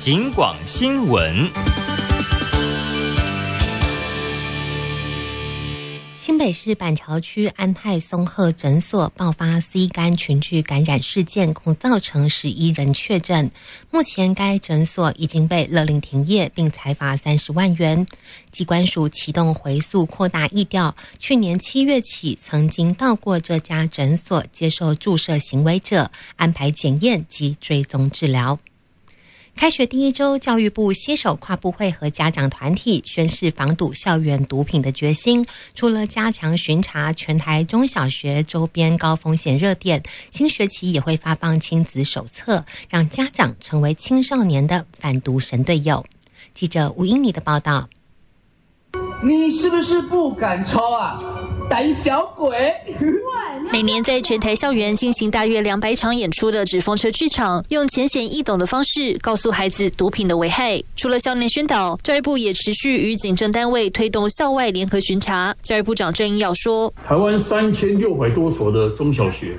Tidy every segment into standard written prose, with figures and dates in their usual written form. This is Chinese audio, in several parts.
警广新闻。 新北市板桥区安泰松鹤诊所爆发 C 肝群聚感染事件，共造成11人确诊。目前该诊所已经被勒令停业，并裁罚30万元。疾管署启动回溯扩大疫调，去年7月起曾经到过这家诊所接受注射行为者，安排检验及追踪治疗。开学第一周，教育部携手跨部会和家长团体宣示防堵校园毒品的决心。除了加强巡查全台中小学周边高风险热点，新学期也会发放亲子手册，让家长成为青少年的反毒神队友。记者吴英妮的报道。 你是不是不敢抽啊，胆小鬼？ 每年在全台校园进行大约200场演出的纸风车剧场，用浅显易懂的方式告诉孩子毒品的危害。除了校内宣导，教育部也持续与警政单位推动校外联合巡查。教育部长郑英耀说， 台湾3600多所的中小学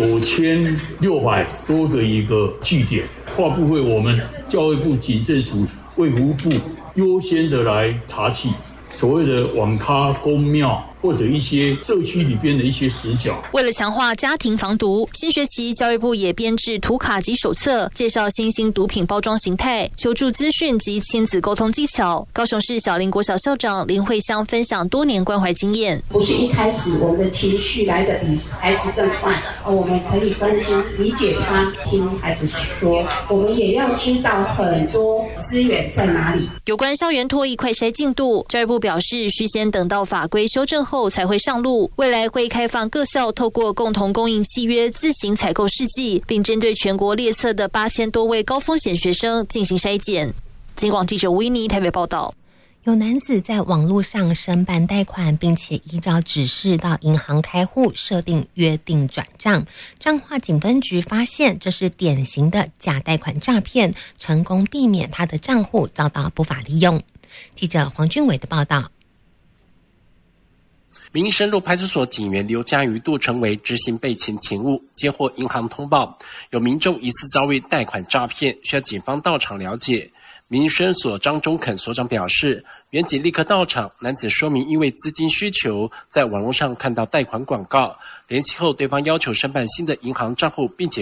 ，9600多个一个据点，跨部会我们教育部警政署卫福部优先的来查缉所谓的网咖、公庙或者一些社区里边的一些死角。 为了强化家庭防毒，新学期教育部也编制图卡及手册，介绍新兴毒品包装形态、求助资讯及亲子沟通技巧。高雄市小林国小校长林慧香分享多年关怀经验。 不是一开始我们的情绪来得比孩子更快，我们可以关心、理解他，听孩子说，我们也要知道很多资源在哪里。 有关校园脱疫快筛进度，教育部表示，需先等到法规修正后才会上路，未来会开放各校透过共同供应契约自行采购试剂，并针对全国列册的8000多位高风险学生进行筛检。警广记者吴依妮台北报道。 有男子在网络上申办贷款，并且依照指示到银行开户，设定约定转账。彰化警分局发现这是典型的假贷款诈骗，成功避免他的账户遭到不法利用。记者黄俊伟的报道。 民生路派出所警员刘家瑜杜成为执行备勤勤务，接获银行通报，有民众疑似遭遇贷款诈骗，需要警方到场了解。民生所张中肯所长表示，员警立刻到场，男子说明因为资金需求，在网络上看到贷款广告，联系后对方要求申办新的银行账户，并且